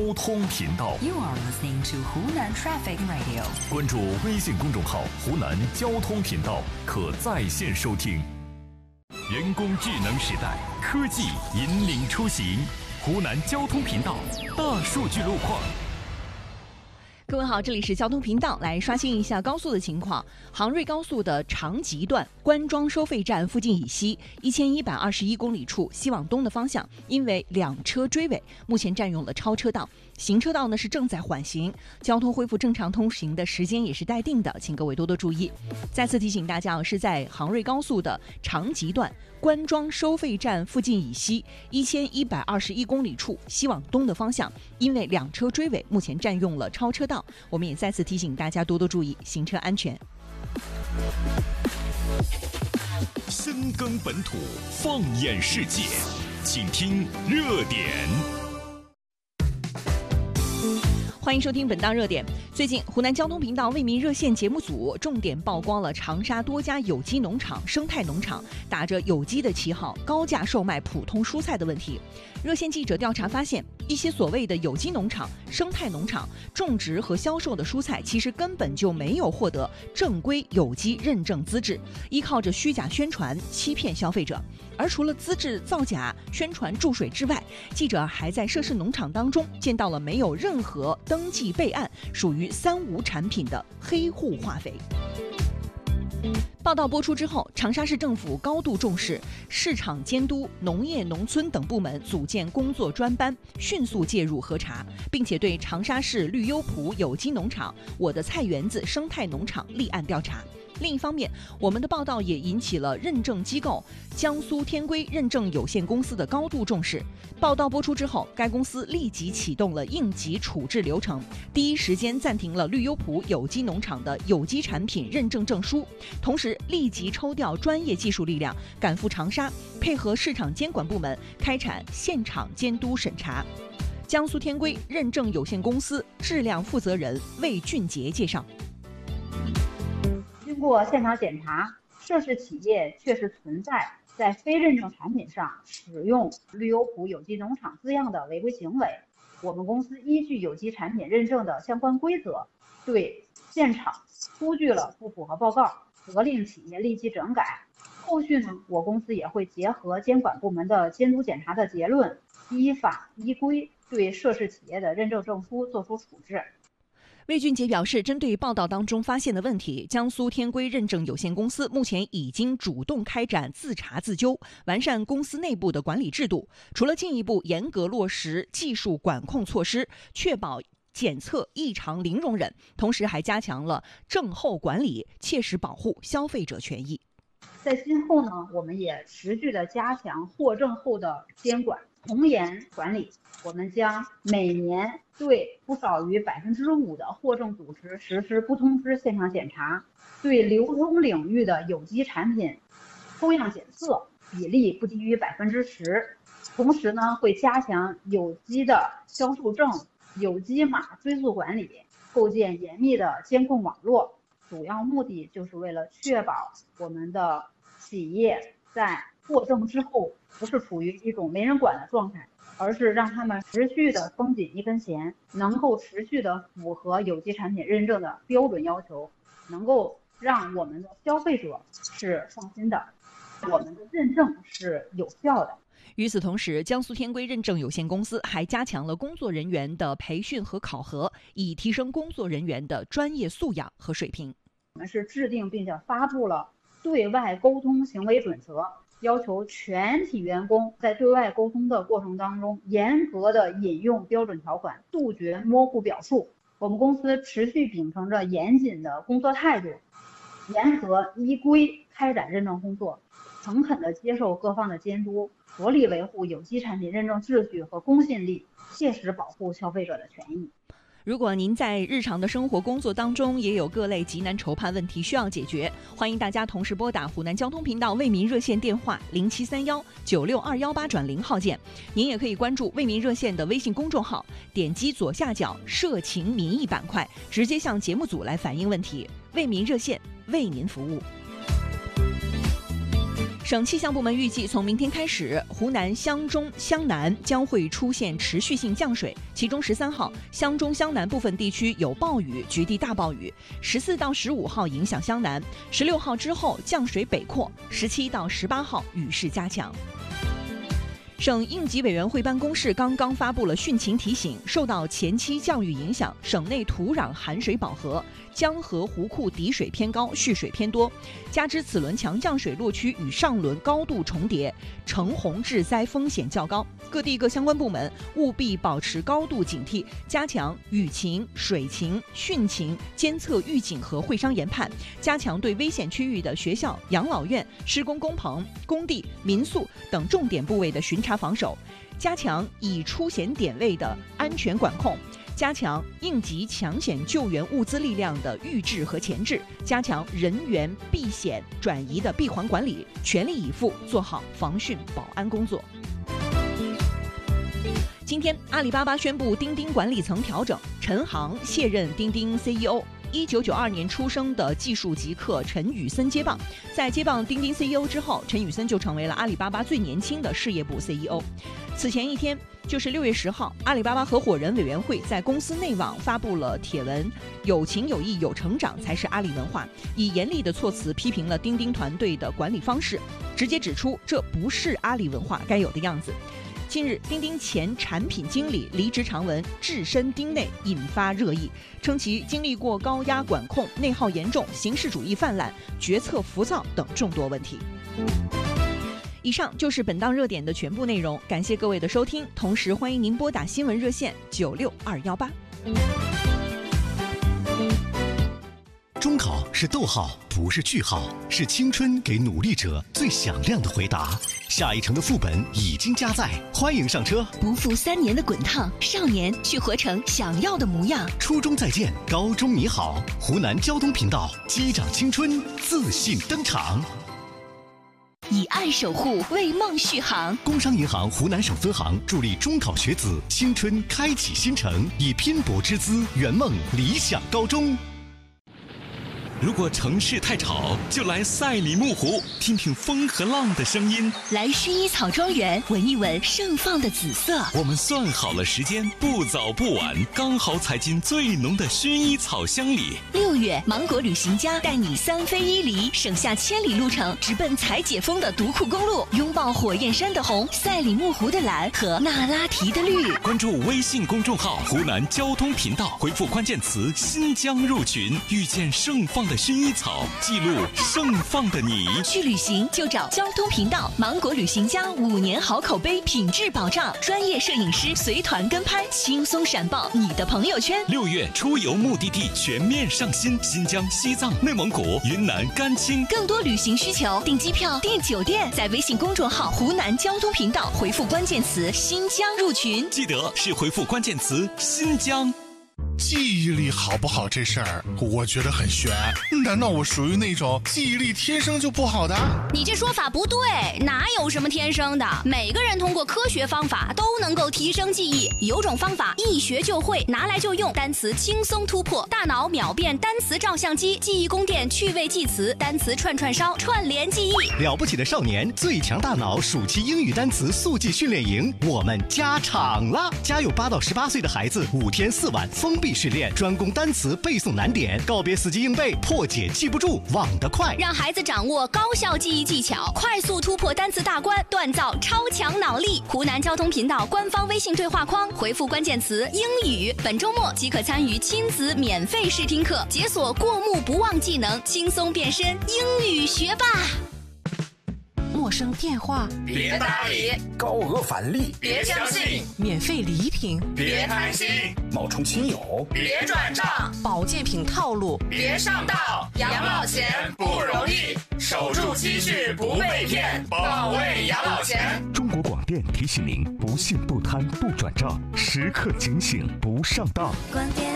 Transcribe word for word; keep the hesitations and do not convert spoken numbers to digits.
交通频道。 You are listening to Hunan Traffic Radio。 关注微信公众号“湖南交通频道”，可在线收听。人工智能时代，科技引领出行。湖南交通频道大数据路况。 各位好，这里是交通频道，来刷新一下高速的情况。杭瑞高速的长吉段官庄收费站附近以西一千一百二十一公里处西往东的方向，因为两车追尾，目前占用了超车道。行车道呢是正在缓行，交通恢复正常通行的时间也是待定的，请各位多多注意。再次提醒大家，是在杭瑞高速的长吉段官庄收费站附近以西一千一百二十一公里处西往东的方向，因为两车追尾，目前占用了超车道。我们也再次提醒大家多多注意行车安全。 深耕本土，放眼世界，请听热点。 欢迎收听本档热点。最近，湖南交通频道为民热线节目组重点曝光了长沙多家有机农场、生态农场打着有机的旗号高价售卖普通蔬菜的问题。热线记者调查发现，一些所谓的有机农场、生态农场种植和销售的蔬菜，其实根本就没有获得正规有机认证资质，依靠着虚假宣传欺骗消费者。而除了资质造假、宣传注水之外，记者还在涉事农场当中见到了没有任何登记备案、属于三无产品的黑户化肥。报道播出之后，长沙市政府高度重视，市场监督、农业农村等部门组建工作专班，迅速介入核查，并且对长沙市绿优普有机农场、我的菜园子生态农场立案调查。另一方面，我们的报道也引起了认证机构江苏天规认证有限公司的高度重视。报道播出之后，该公司立即启动了应急处置流程，第一时间暂停了绿优普有机农场的有机产品认证证书，同时立即抽调专业技术力量赶赴长沙，配合市场监管部门开展现场监督审查。江苏天规认证有限公司质量负责人魏俊杰介绍。 经过现场检查，涉事企业确实存在在非认证产品上使用绿优普有机农场字样的违规行为。我们公司依据有机产品认证的相关规则，对现场出具了不符合报告，责令企业立即整改。后续呢，我公司也会结合监管部门的监督检查的结论，依法依规对涉事企业的认证证书作出处置。 魏俊杰表示，针对报道当中发现的问题，江苏天规认证有限公司目前已经主动开展自查自纠，完善公司内部的管理制度。除了进一步严格落实技术管控措施，确保检测异常零容忍，同时还加强了证后管理，切实保护消费者权益。 在今后呢，我们也持续的加强获证后的监管，从严管理。我们将每年对不少于百分之五的获证组织实施不通知现场检查，对流通领域的有机产品抽样检测比例不低于百分之十。同时呢，会加强有机的销售证、有机码追溯管理，构建严密的监控网络。主要目的就是为了确保我们的企业在获证之后不是处于一种没人管的状态，而是让他们持续的绷紧一根弦，能够持续的符合有机产品认证的标准要求，能够让我们的消费者是放心的，我们的认证是有效的。 与此同时，江苏天规认证有限公司还加强了工作人员的培训和考核，以提升工作人员的专业素养和水平。 我们是制定并且发布了对外沟通行为准则，要求全体员工在对外沟通的过程当中，严格的引用标准条款，杜绝模糊表述。我们公司持续秉承着严谨的工作态度，严格依规开展认证工作，诚恳地接受各方的监督，着力维护有机产品认证秩序和公信力，切实保护消费者的权益。 如果您在日常的生活工作当中也有各类急难愁盼问题需要解决，欢迎大家同时拨打湖南交通频道为民热线电话零七三幺九六二幺八转零号键。您也可以关注为民热线的微信公众号，点击左下角社情民意板块，直接向节目组来反映问题。为民热线为您服务。 省气象部门预计，从明天开始，湖南湘中、湘南将会出现持续性降水，其中十三号，湘中、湘南部分地区有暴雨，局地大暴雨；十四到十五号影响湘南，十六号之后降水北扩，十七到十八号雨势加强。省应急委员会办公室刚刚发布了汛情提醒，受到前期降雨影响，省内土壤含水饱和，江河湖库底水偏高，蓄水偏多，加之此轮强降水落区与上轮高度重叠，橙红致灾风险较高。各地各相关部门务必保持高度警惕，加强雨情、水情、汛情监测预警和会商研判，加强对危险区域的学校、养老院、施工工棚、工地、民宿等重点部位的巡查防守，加强已出险点位的安全管控，加强应急抢险救援物资力量的预制和前置，加强人员避险转移的闭环管理，全力以赴做好防汛保安工作。今天，阿里巴巴宣布钉钉管理层调整，陈航卸任钉钉 C E O。一九九二年出生的技术极客陈宇森接棒，在接棒钉钉 C E O 之后，陈宇森就成为了阿里巴巴最年轻的事业部 C E O。此前一天，就是六月十号，阿里巴巴合伙人委员会在公司内网发布了帖文，有情有义有成长才是阿里文化，以严厉的措辞批评了钉钉团队的管理方式，直接指出这不是阿里文化该有的样子。近日，钉钉前产品经理离职长文置身钉内，引发热议，称其经历过高压管控、内耗严重、形式主义泛滥、决策浮躁等众多问题。以上就是本档热点的全部内容，感谢各位的收听，同时欢迎您拨打新闻热线九六二幺八。 中考是逗号，不是句号，是青春给努力者最响亮的回答。下一城的副本已经加载，欢迎上车。 不负三年的滚烫，少年去活成想要的模样。 初中再见，高中你好。湖南交通频道，击掌青春，自信登场。 以爱守护，为梦续航。 工商银行湖南省分行助力中考学子青春开启新程，以拼搏之姿圆梦理想高中。 如果城市太吵，就来赛里木湖，听听风和浪的声音； 来薰衣草庄园，闻一闻盛放的紫色。 我们算好了时间，不早不晚，刚好踩进最浓的薰衣草香里。 六月，芒果旅行家带你三飞一离，省下千里路程，直奔采解封的独库公路，拥抱火焰山的红、赛里木湖的蓝和那拉提的绿。 关注微信公众号湖南交通频道，回复关键词新疆入群，遇见盛放的薰衣草，记录盛放的你。 去旅行就找交通频道，芒果旅行家五年好口碑，品质保障，专业摄影师随团跟拍，轻松闪爆你的朋友圈。 六月出游目的地全面上新，新疆、西藏、内蒙古、云南、甘青。 更多旅行需求，订机票、订酒店，在微信公众号湖南交通频道回复关键词新疆入群， 记得是回复关键词新疆。 记忆力好不好这事儿，我觉得很悬。难道我属于那种记忆力天生就不好的？ 你这说法不对，哪有什么天生的？每个人通过科学方法都能够提升记忆。有种方法一学就会，拿来就用，单词轻松突破，大脑秒变单词照相机，记忆宫殿趣味记词，单词串串烧，串联记忆。 了不起的少年，最强大脑暑期英语单词速记训练营，我们加场了！家有八到十八岁的孩子，五天四晚封闭训练，专攻单词背诵难点，告别死记硬背，破解记不住，忘得快， 让孩子掌握高效记忆技巧，快速突破单词大关，锻造超强脑力。湖南交通频道官方微信对话框回复关键词英语，本周末即可参与亲子免费试听课，解锁过目不忘技能，轻松变身英语学霸。 陌生电话别搭理， 高额返利别相信， 免费礼品别贪心， 冒充亲友别转账， 保健品套路别上当。养老钱不容易，守住积蓄不被骗，保卫养老钱。 中国广电提醒您：不信不贪不转账，时刻警醒不上当。 广电